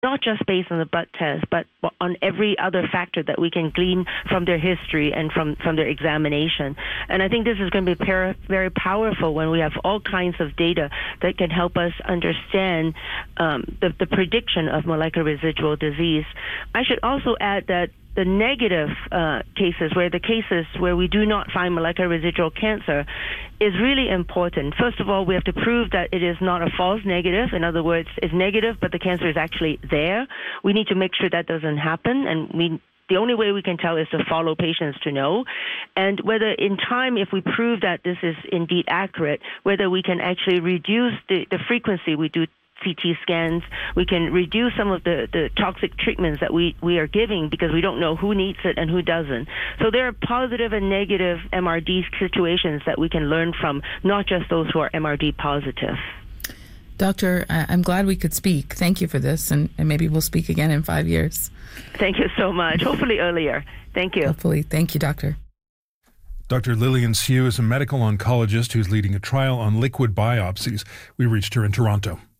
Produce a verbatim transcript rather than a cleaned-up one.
not just based on the blood test, but on every other factor that we can glean from their history and from, from their examination. And I think this is going to be par- very powerful when we have all kinds of data that can help us understand um, the, the prediction of molecular residual disease. I should also add that the negative uh, cases, where the cases where we do not find molecular residual cancer, is really important. First of all, we have to prove that it is not a false negative. In other words, it's negative, but the cancer is actually there. We need to make sure that doesn't happen, and we the only way we can tell is to follow patients to know. And whether in time, if we prove that this is indeed accurate, whether we can actually reduce the, the frequency we do C T scans, we can reduce some of the, the toxic treatments that we, we are giving because we don't know who needs it and who doesn't. So there are positive and negative M R D situations that we can learn from, not just those who are M R D positive. Doctor, I'm glad we could speak. Thank you for this, and, and maybe we'll speak again in five years. Thank you so much. Hopefully earlier. Thank you. Hopefully. Thank you, Doctor. Doctor Lillian Siu is a medical oncologist who's leading a trial on liquid biopsies. We reached her in Toronto.